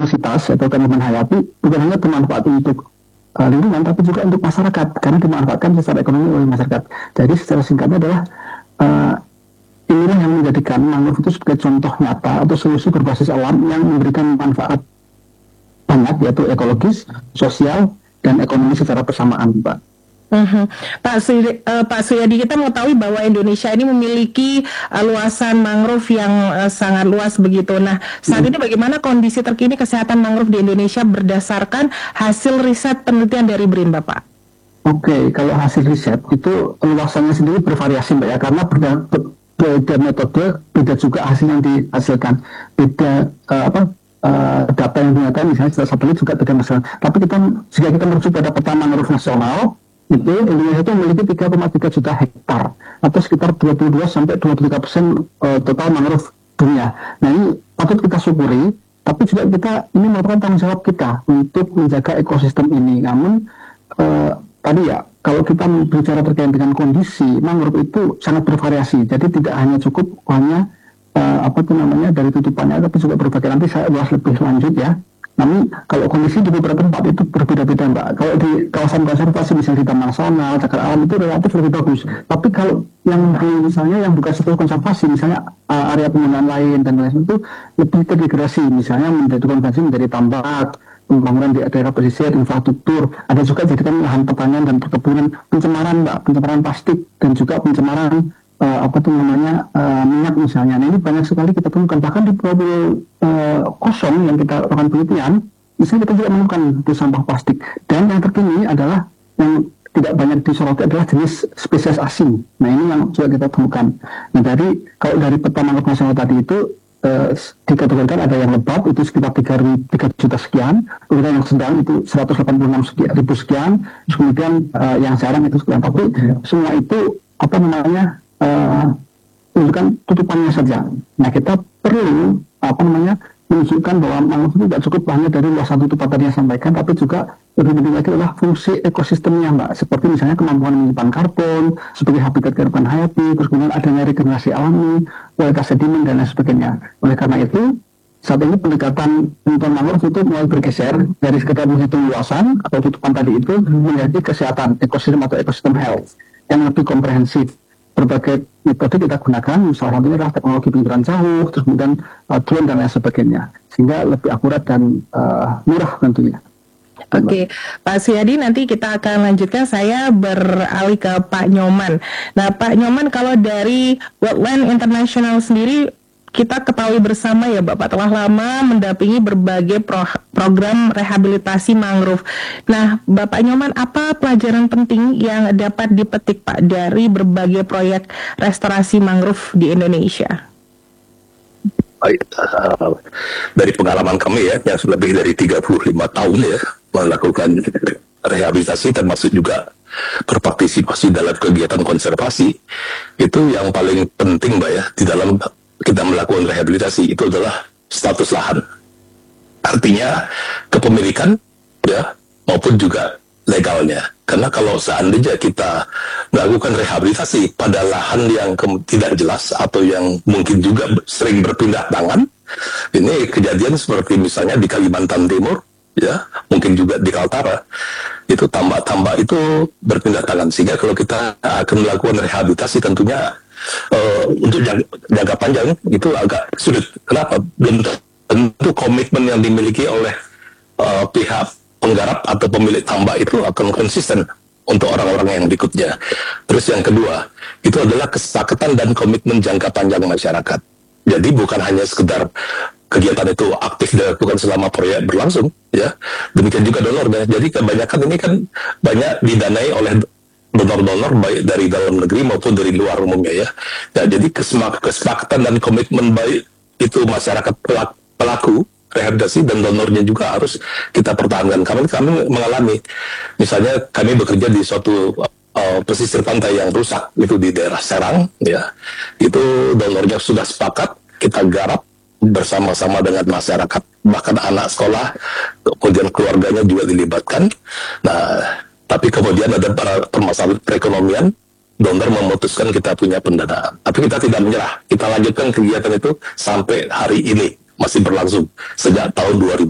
biodiversitas atau tanaman hayati bukan hanya bermanfaat untuk lingkungan, tapi juga untuk masyarakat, karena dimanfaatkan secara ekonomi oleh masyarakat. Jadi secara singkatnya adalah inilah yang menjadikan mangrove itu sebagai contoh nyata atau solusi berbasis alam yang memberikan manfaat banyak, yaitu ekologis, sosial, dan ekonomi secara bersamaan, Pak. Pak Suyadi, kita mengetahui bahwa Indonesia ini memiliki luasan mangrove yang sangat luas begitu. Nah, saat ini bagaimana kondisi terkini kesehatan mangrove di Indonesia berdasarkan hasil riset penelitian dari BRIN, Bapak? Oke, kalau hasil riset itu luasannya sendiri bervariasi, Mbak ya, karena beda metode, beda juga hasil yang dihasilkan, beda data yang digunakan, misalnya satelit juga beda masalah. Tapi jika kita merujuk pada peta mangrove nasional, itu Indonesia itu memiliki 3,3 juta hektar atau sekitar 22-23% total mangrove dunia. Nah, ini patut kita syukuri, tapi juga kita ini merupakan tanggung jawab kita untuk menjaga ekosistem ini. Namun tadi ya, kalau kita bicara terkait dengan kondisi mangrove itu sangat bervariasi, jadi tidak hanya cukup dari tutupannya, tapi juga berbagai. Nanti saya ulas lebih lanjut ya. Namun kalau kondisi di beberapa tempat itu berbeda-beda, Mbak. Kalau di kawasan konservasi misalnya di Taman Nasional, cagar alam itu relatif lebih bagus. Tapi kalau yang misalnya yang bukan status konservasi, misalnya area penggunaan lain dan lain itu lebih terdegradasi, misalnya menjadi konversi menjadi tambak, pembangunan di daerah pesisir, infrastruktur. Ada juga jadikan lahan pertanian dan perkebunan, pencemaran, Mbak, pencemaran plastik dan juga pencemaran minyak misalnya. Nah, ini banyak sekali kita temukan, bahkan di pulau kosong yang kita lakukan penelitian, misalnya kita juga menemukan itu sampah plastik. Dan yang terkini adalah yang tidak banyak disoroti adalah jenis spesies asing. Nah, ini yang juga kita temukan. Nah, kalau dari peta mangrove nasional tadi itu dikategorikan ada yang lebat itu sekitar 3 juta sekian, kemudian yang sedang itu 186.000 sekian, terus kemudian yang jarang itu sekian. Tapi semua itu menunjukkan tutupannya saja. Nah, kita perlu menunjukkan bahwa mangrove itu tidak cukup hanya dari luasan tutupan tadi yang sampaikan, tapi juga lebih penting lagi adalah fungsi ekosistemnya, Mbak. Seperti misalnya kemampuan menyimpan karbon sebagai habitat kehidupan hayati, terus kemudian adanya regenerasi alami, kualitas sedimen dan lain sebagainya. Oleh karena itu, saat ini pendekatan penelitian mangrove itu mulai bergeser dari sekedar menghitung luasan atau tutupan tadi itu menjadi kesehatan ekosistem atau ekosistem health yang lebih komprehensif. Berbagai metode kita gunakan, salah satunya adalah teknologi penginderaan jauh, terus kemudian drone dan lain sebagainya, sehingga lebih akurat dan murah tentunya. Oke, Pak Suyadi, nanti kita akan lanjutkan. Saya beralih ke Pak Nyoman. Nah, Pak Nyoman, kalau dari Wildland International sendiri, kita ketahui bersama ya Bapak telah lama mendampingi berbagai program rehabilitasi mangrove. Nah, Bapak Nyoman, apa pelajaran penting yang dapat dipetik Pak dari berbagai proyek restorasi mangrove di Indonesia? Baik, dari pengalaman kami ya, yang lebih dari 35 tahun ya, melakukan rehabilitasi termasuk juga berpartisipasi dalam kegiatan konservasi, itu yang paling penting Mbak ya, di dalam kita melakukan rehabilitasi itu adalah status lahan. Artinya kepemilikan ya maupun juga legalnya. Karena kalau seandainya kita melakukan rehabilitasi pada lahan yang tidak jelas atau yang mungkin juga sering berpindah tangan, ini kejadian seperti misalnya di Kalimantan Timur ya, mungkin juga di Kaltara, itu tambak-tambak itu berpindah tangan. Sehingga kalau kita akan melakukan rehabilitasi tentunya untuk jangka panjang itu agak sulit. Kenapa? Belum tentu komitmen yang dimiliki oleh pihak penggarap atau pemilik tambak itu akan konsisten untuk orang-orang yang berikutnya. Terus yang kedua, itu adalah kesepakatan dan komitmen jangka panjang masyarakat. Jadi bukan hanya sekedar kegiatan itu aktif dilakukan selama proyek berlangsung, ya. Demikian juga donornya. Jadi kebanyakan ini kan banyak didanai oleh donor-donor baik dari dalam negeri maupun dari luar umumnya ya. Nah, jadi kesepakatan dan komitmen baik itu masyarakat pelaku rehabilitasi dan donornya juga harus kita pertahankan. Kami mengalami, misalnya kami bekerja di suatu pesisir pantai yang rusak itu di daerah Serang ya. Itu donornya sudah sepakat, kita garap bersama-sama dengan masyarakat, bahkan anak sekolah, kemudian keluarganya juga dilibatkan. Nah, tapi kemudian ada permasalahan perekonomian, donor memutuskan kita punya pendanaan. Tapi kita tidak menyerah, kita lanjutkan kegiatan itu sampai hari ini, masih berlangsung sejak tahun